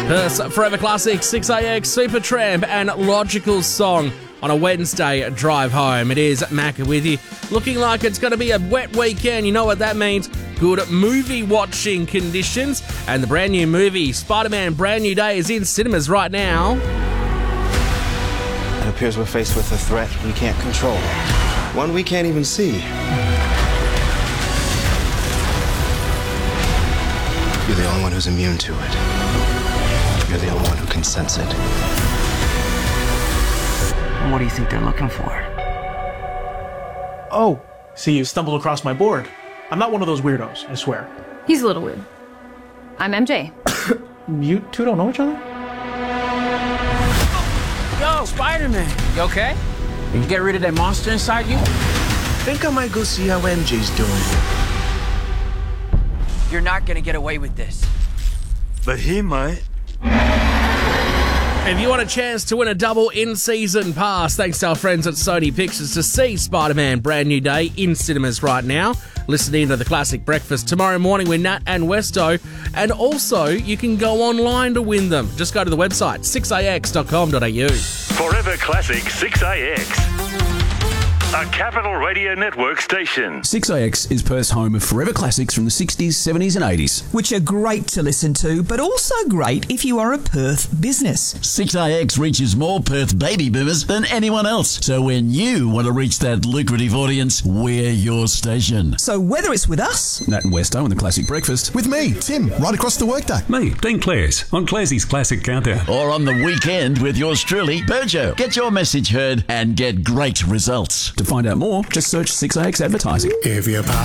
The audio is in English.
Forever Classic, 6AX, Supertramp and Logical Song on a Wednesday drive home. It is Mac with you. Looking like it's going to be a wet weekend. You know what that means. Good movie watching conditions. And the brand new movie, Spider-Man Brand New Day, is in cinemas right now. It appears we're faced with a threat we can't control. One we can't even see. You're the only one who's immune to it. You're the only one who can sense it. What do you think they're looking for? Oh, see, you stumbled across my board. I'm not one of those weirdos, I swear. He's a little weird. I'm MJ. You two don't know each other? Yo, Spider-Man. You okay? Did you get rid of that monster inside you? Think I might go see how MJ's doing. You're not gonna get away with this. But he might. If you want a chance to win a double in-season pass, thanks to our friends at Sony Pictures, to see Spider-Man Brand New Day in cinemas right now, listen in to the Classic Breakfast tomorrow morning with Nat and Westo, and also you can go online to win them. Just go to the website, 6ax.com.au. Forever Classic 6AX. A Capital Radio Network station. 6AX is Perth's home of forever classics from the 60s, 70s and 80s. Which are great to listen to, but also great if you are a Perth business. 6AX reaches more Perth baby boomers than anyone else. So when you want to reach that lucrative audience, we're your station. So whether it's with us, Nat and Westo and the Classic Breakfast. With me, Tim, right across the workday. Me, Dean Clares, on Clarsey's Classic Countdown. Or on the weekend with yours truly, Burjo. Get your message heard and get great results. To find out more, just search 6AX Advertising. If you're